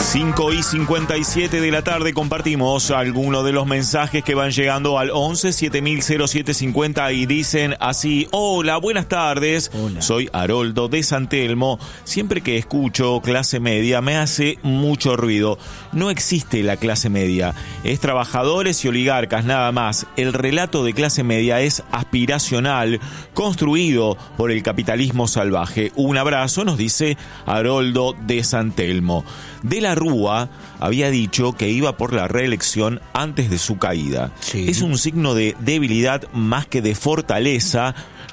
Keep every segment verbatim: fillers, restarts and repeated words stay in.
cinco y cincuenta y siete de la tarde compartimos algunos de los mensajes que van llegando al once siete mil siete cincuenta y dicen así: hola, buenas tardes. Hola. Soy Haroldo de San Telmo. Siempre que escucho clase media me hace mucho ruido. No existe la clase media, es trabajadores y oligarcas nada más. El relato de clase media es aspiracional, construido por el capitalismo salvaje. Un abrazo, nos dice Haroldo de San Telmo. De la Rúa había dicho que iba por la reelección antes de su caída. Sí. Es un signo de debilidad más que de fortaleza,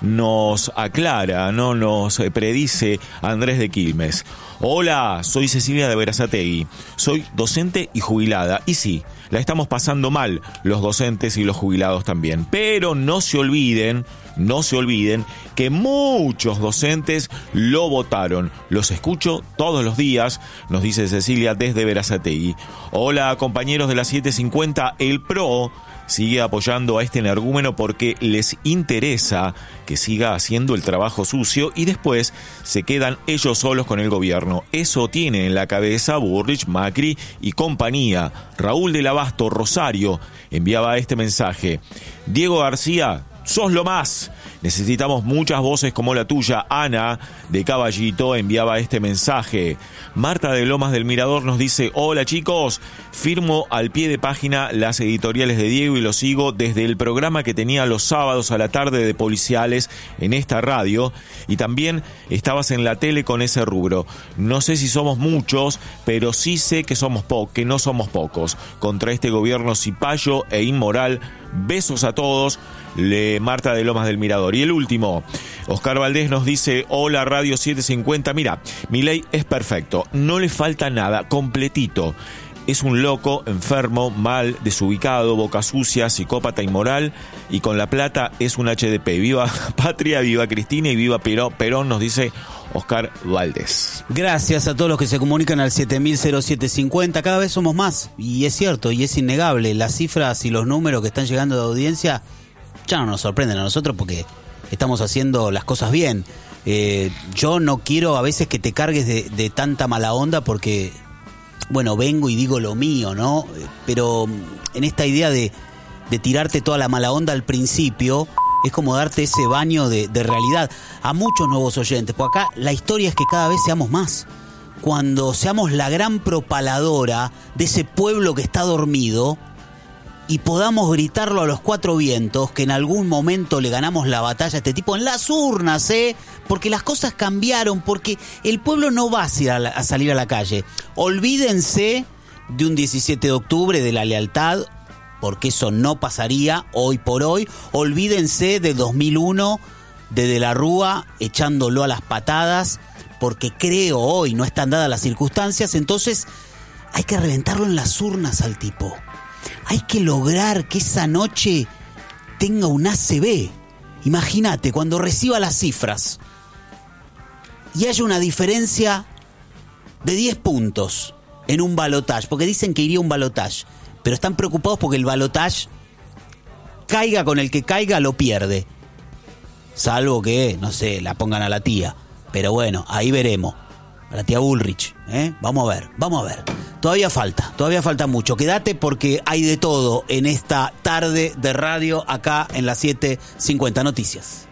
nos aclara, no nos predice Andrés de Quilmes. Hola, soy Cecilia de Berazategui. Soy docente y jubilada. Y sí, la estamos pasando mal, los docentes y los jubilados también. Pero no se olviden, no se olviden que muchos docentes lo votaron. Los escucho todos los días, nos dice Cecilia desde Berazategui. Hola, compañeros de la siete cincuenta, el P R O sigue apoyando a este energúmeno porque les interesa que siga haciendo el trabajo sucio y después se quedan ellos solos con el gobierno. Eso tiene en la cabeza Burrich, Macri y compañía. Raúl del Abasto, Rosario, enviaba este mensaje. Diego García, sos lo más. Necesitamos muchas voces como la tuya. Ana de Caballito enviaba este mensaje. Marta de Lomas del Mirador nos dice: hola chicos, firmo al pie de página las editoriales de Diego y lo sigo desde el programa que tenía los sábados a la tarde de policiales en esta radio, y también estabas en la tele con ese rubro. No sé si somos muchos, pero sí sé que somos po- que no somos pocos contra este gobierno cipayo e inmoral. Besos a todos. Le Marta de Lomas del Mirador. Y el último, Oscar Valdés nos dice: hola Radio siete cincuenta, mira, Milei es perfecto, no le falta nada, completito. Es un loco, enfermo, mal, desubicado, boca sucia, psicópata inmoral, y con la plata es un H D P. Viva Patria, viva Cristina y viva Perón, nos dice Oscar Valdés. Gracias a todos los que se comunican al siete mil siete cincuenta. Cada vez somos más, y es cierto, y es innegable. Las cifras y los números que están llegando de audiencia ya no nos sorprenden a nosotros porque estamos haciendo las cosas bien. Eh, yo no quiero a veces que te cargues de, de tanta mala onda porque, bueno, vengo y digo lo mío, ¿no? Pero en esta idea de, de tirarte toda la mala onda al principio, es como darte ese baño de, de realidad a muchos nuevos oyentes. Porque acá la historia es que cada vez seamos más. Cuando seamos la gran propaladora de ese pueblo que está dormido y podamos gritarlo a los cuatro vientos que en algún momento le ganamos la batalla a este tipo en las urnas, ¿eh? Porque las cosas cambiaron, porque el pueblo no va a, ir a, la, a salir a la calle. Olvídense de un diecisiete de octubre, de la lealtad, porque eso no pasaría hoy por hoy. Olvídense de dos mil uno, de De la Rúa echándolo a las patadas, porque creo hoy no están dadas las circunstancias. Entonces hay que reventarlo en las urnas al tipo. Hay que lograr que esa noche tenga un A C B. Imagínate, cuando reciba las cifras y haya una diferencia de diez puntos en un balotaje, porque dicen que iría un balotaje, pero están preocupados porque el balotaje, caiga con el que caiga, lo pierde. Salvo que, no sé, la pongan a la tía. Pero bueno, ahí veremos. A la tía Bullrich, ¿eh? Vamos a ver, vamos a ver. Todavía falta, todavía falta mucho. Quédate porque hay de todo en esta tarde de radio acá en las siete cincuenta Noticias.